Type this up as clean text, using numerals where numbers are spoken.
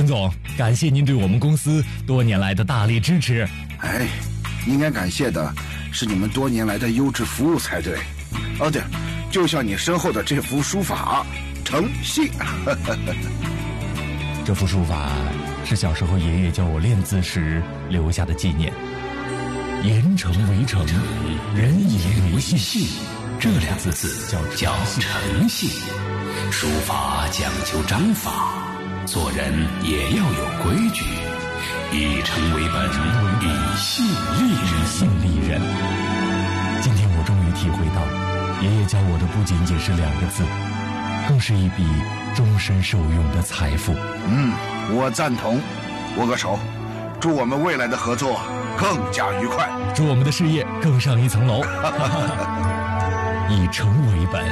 陈总，感谢您对我们公司多年来的大力支持。 哎，应该感谢的是你们多年来的优质服务才对。哦对，就像你身后的这幅书法，诚信。 这幅书法是小时候爷爷教我练字时留下的纪念。言诚为诚，人言为信，这两个字叫诚信。 书法讲究章法，做人也要有规矩，以诚为本，以信立人。 今天我终于体会到，爷爷教我的不仅仅是两个字，更是一笔终身受用的财富。 我赞同。握个手，祝我们未来的合作更加愉快， 祝我们的事业更上一层楼。以诚为本，